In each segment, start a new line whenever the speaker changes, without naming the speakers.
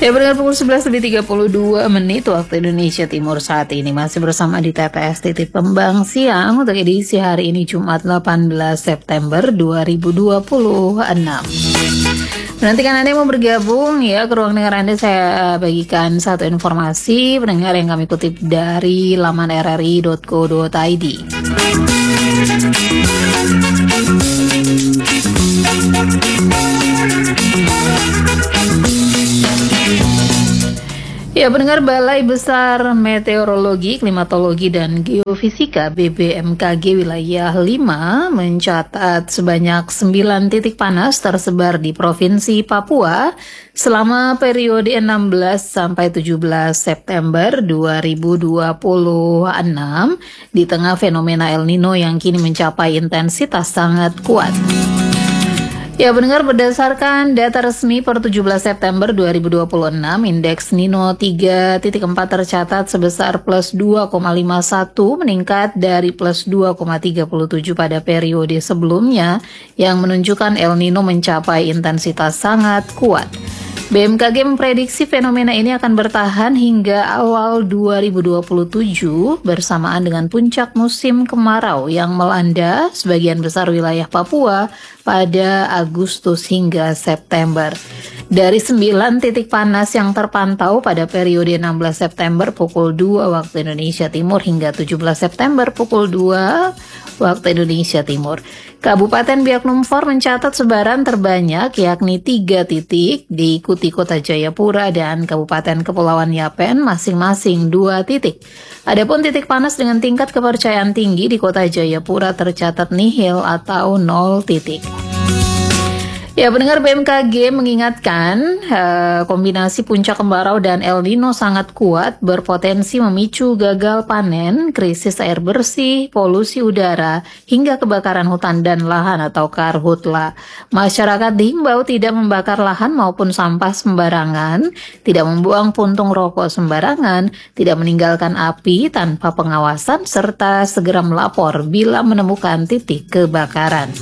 Ya, benar pukul 11:32 waktu Indonesia Timur saat ini. Masih bersama di TPS Titip Pembang Siang untuk edisi hari ini Jumat 18 September 2026. Menantikan Anda yang mau bergabung ya ke ruang dengar Anda, saya bagikan satu informasi pendengar yang kami kutip dari laman rri.co.id. Ya, pendengar, Balai Besar Meteorologi, Klimatologi, dan Geofisika BBMKG Wilayah 5 mencatat sebanyak 9 titik panas tersebar di Provinsi Papua selama periode 16 sampai 17 September 2026 di tengah fenomena El Nino yang kini mencapai intensitas sangat kuat. Ya, pendengar, berdasarkan data resmi per 17 September 2026, indeks Nino 3.4 tercatat sebesar plus 2,51 meningkat dari plus 2,37 pada periode sebelumnya yang menunjukkan El Nino mencapai intensitas sangat kuat. BMKG memprediksi fenomena ini akan bertahan hingga awal 2027 bersamaan dengan puncak musim kemarau yang melanda sebagian besar wilayah Papua pada Agustus hingga September. Dari 9 titik panas yang terpantau pada periode 16 September pukul 2 waktu Indonesia Timur hingga 17 September pukul 2 waktu Indonesia Timur, Kabupaten Biak Numfor mencatat sebaran terbanyak yakni 3 titik, diikuti Kota Jayapura dan Kabupaten Kepulauan Yapen masing-masing 2 titik. Adapun titik panas dengan tingkat kepercayaan tinggi di Kota Jayapura tercatat nihil atau 0 titik. Ya, pendengar, BMKG mengingatkan kombinasi puncak kemarau dan El Nino sangat kuat berpotensi memicu gagal panen, krisis air bersih, polusi udara, hingga kebakaran hutan dan lahan atau karhutla. Masyarakat diimbau tidak membakar lahan maupun sampah sembarangan, tidak membuang puntung rokok sembarangan, tidak meninggalkan api tanpa pengawasan, serta segera melapor bila menemukan titik kebakaran.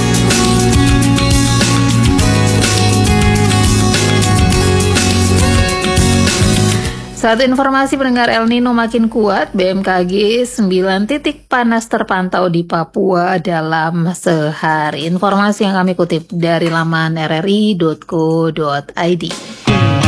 Satu informasi, pendengar, El Nino makin kuat. BMKG 9 titik panas terpantau di Papua dalam sehari. Informasi yang kami kutip dari laman rri.co.id.